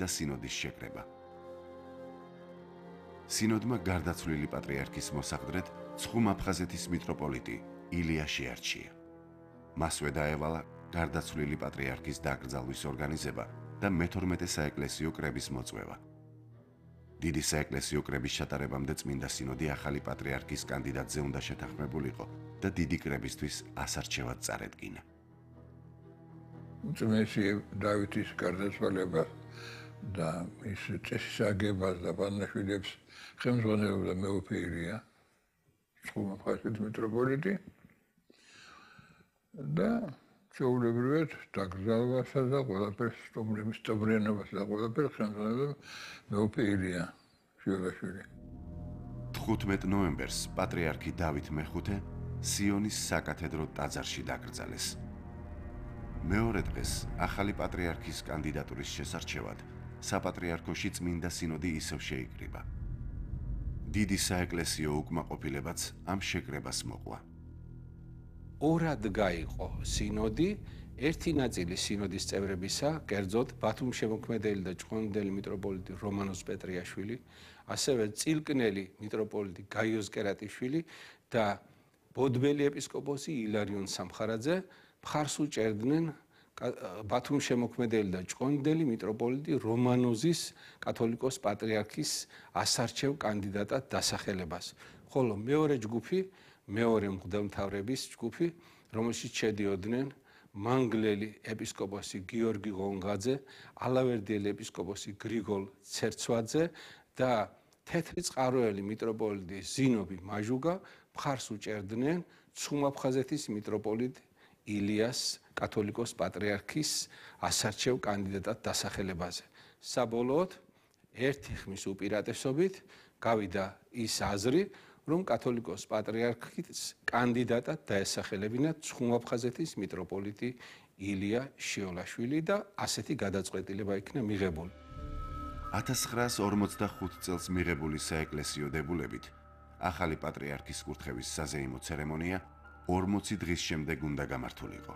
წმინდა სინოდის შეკრება. სინოდმა გარდაცვლილი პატრიარქის მოსაყდრედ ცხუმ-აფხაზეთის მიტროპოლიტი ილია შეარჩია. მასვე დაევალა გარდაცვლილი პატრიარქის დაკრძალვის ორგანიზება და მე-12 საეკლესიო კრების მოწვევა. დიდი საეკლესიო კრების ჩატარებამდე წმინდა სინოდი ახალი პატრიარქის კანდიდატზე უნდა შეთანხმებულიყო და დიდი კრებისთვის ასარჩევად წარედგინა. უწმესი დავითის გარდაცვალებას და მის წესის აგებას და პანაშვილებს ხელმძღვანელობდა მეუფე ილია, ცხუმ-აფხაზეთის მიტროპოლიტი და ჩვეულებრივად დაკრძალვასა და ყველაფერს სტუმრიანობას და ყველაფერს ხელმძღვანელობდა მეუფე ილია შიველაშვილი. 15 ნოემბერს პატრიარქი დავით მე-5 სიონის საკათედრო ტაძარში დაკრძალეს. მეორე დღეს ახალი პატრიარქის კანდიდატურის შესარჩევად საპატრიარქოში წმინდა სინოდი ისევ შეიკრიბა. დიდი საეკლესიო უკმაყოფილებაც ამ შეკრებას მოყვა. ორად გაიყო სინოდი, ერთი ნაწილი სინოდის წევრებისა, კერძოდ ბათუმ შემოქმედელი და ჭყონდელი მიტროპოლიტი რომანოს პეტრიაშვილი, ასევე წილკნელი მიტროპოლიტი გაიოს კერატიშვილი და ბოდბელი ეპისკოპოსი ილარიონ სამხარაძე მხარს უჭერდნენ ბათუმ შემოქმედელი და ჭყონდელი მიტროპოლიტი რომანოზის კათოლიკოს პატრიარქის ასარჩევ კანდიდატად დასახელებას. ხოლო მეორე ჯგუფი, მეორე მღვდელმთავრების ჯგუფი, რომელშიც შედიოდნენ მანგლელი ეპისკოპოსი გიორგი ღონღაძე, ალავერდიელი ეპისკოპოსი გრიგოლ ცერცვაძე და თეთრი წყაროელი მიტროპოლიტი ზინობი მაჟუგა მხარს უჭერდნენ ცხუმ-აფხაზეთის მიტროპოლიტ ილიას კათოლიკოს პატრიარქის ასარჩევ კანდიდატად დასახელებაზე. საბოლოოდ ერთი ხმის უპირატესობით გავიდა ის აზრი, რომ კათოლიკოს პატრიარქის კანდიდატად დაესახელებინათ ცხუმ-აფხაზეთის მიტროპოლიტი ილია შიველაშვილი და ასეთი გადაწყვეტილება იქნა მიღებული. 1945 წელს მიღებული საეკლესიო დებულებით ახალი პატრიარქის კურთხევის საზეიმო ცერემონია 40 დღის შემდეგ უნდა გამართულიყო.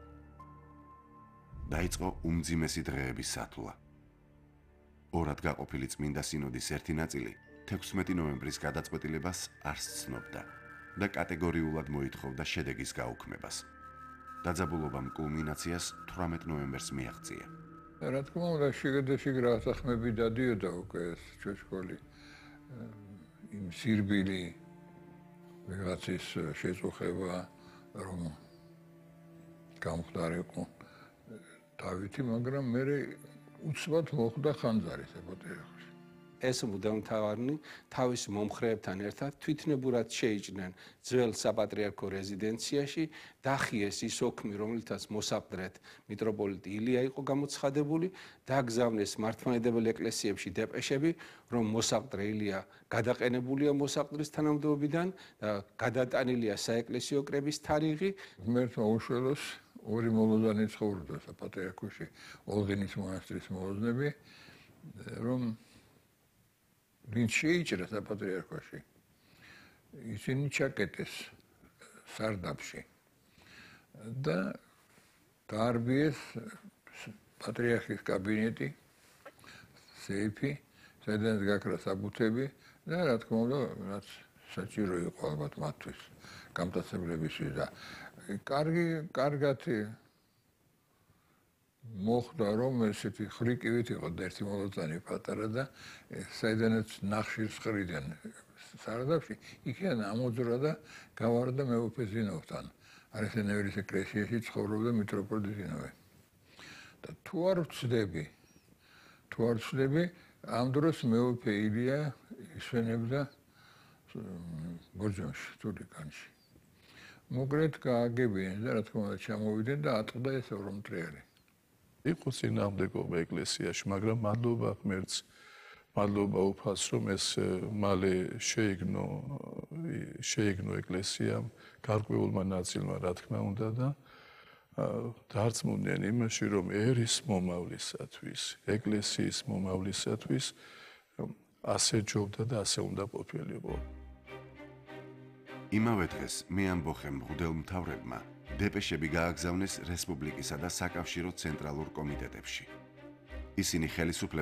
დაიწყო უმძიმესი დღეების სათვლა. ორად გაყოფილი წმინდა სინოდის ერთი ნაწილი 16 ნოემბრის გადაწყვეტილებას არ სცნობდა და კატეგორიულად მოითხოვდა შედეგის გაუქმებას. დაძაბულობამ კულმინაციას 18 ნოემბერს მიაღწია. რა თქმა უნდა, შიგ რაღაცახმები დადიოდა უკვე ეს ჩვეშკოლი იმ სირბილი ვიღაცის შეწუხება, რომ გამხდარიყო დავითი, მაგრამ მე უცბად მოხვდა ხანძარი საპატრიარქოში. ეს მუდამთავარნი თავის მომხრეებთან ერთად თვითნებურად შეიჭნენ ძველ საპატრიარქო რეზიდენციაში, დახიეს ის ოქმი, რომელთაც მოსაყდრედ მიტროპოლიტი ილია იყო გამოცხადებული, დაგზავნეს მართლმადიდებელ ეკლესიებში დეპეშები, რომ მოსაყდრე ილია გადაყენებულია მოსაყდრის თანამდებობიდან და გადატანილია საეკლესიო კრების თარიღი. ღმერთმა უშველოს ორი მოლოდინი ცხოვრობდა საპატრიარქოში, ოლღინის მონასტრის მოლოდინები, რომ ვინც შეიჭრა საპატრიარქოში, ისინი ჩაკეტეს სარდაფში და დაარბიეს პატრიარქის კაბინეტი, სეიფი, სადაც გაქრა საბუთები და რა თქმა უნდა, რაც საჭირო იყო ალბათ მათთვის, გამტაცებლებისთვის და კარგად მოხდა, რომ ესეთი ხრიკივით იყო და ერთი მოლოწანი პატარა და საიდანაც ნახშირს ხრიდან სარდაფში, იქიდან ამოძრა და გავარდა მეუფე ზინოვთან. არესენეველის ეკლესიაში ცხოვრობდა მიტროპოლიტი ზინოვე. და თუ არ ვცდები, ამ დროს მეუფე ილია ისვენებდა ბორჯომში, თურიკანში. მოკრეთ გააგებინეს და რა თქმა უნდა ჩამოვიდნენ და ატყდა ეს ორმტრიალი. იყო წინააღმდეგობა ეკლესიაში, მაგრამ მადლობა ღმერთს, მადლობა უფალს, რომ ეს მალე შეიგნო ეკლესიამ, გარკვეულმა ნაწილმა, რა თქმა უნდა და დარწმუნდნენ იმაში, რომ ერის მომავლისათვის, ეკლესიის მომავლისათვის ასე ჯობდა და ასე უნდა ყოფილიყო. იმავე დღეს მეამბოხემ მღვდელმთავრებმა დეპეშები გააგზავნეს რესპუბლიკისა და საკავშირო ცენტრალურ კომიტეტებში. ისინი ხელისუფლებას